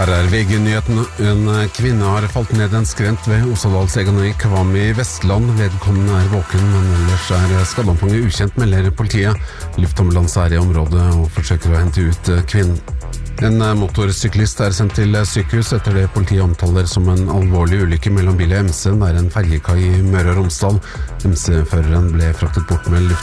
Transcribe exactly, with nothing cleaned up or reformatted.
Her er V G-nyheten. En kvinne har falt ned en skrent ved Osadalsegan i Kvam i Vestland. Vedkommende er våken, men ellers er skadeomfanget ukjent, melder politiet. Luftambulanse er i området og forsøker å hente ut kvinnen. En motorsyklist er sendt til sykehus etter det politiet omtaler som en alvorlig ulykke mellom bil og M C nær en fergekai i Møre og Romsdal. M C-føreren ble fraktet bort med luft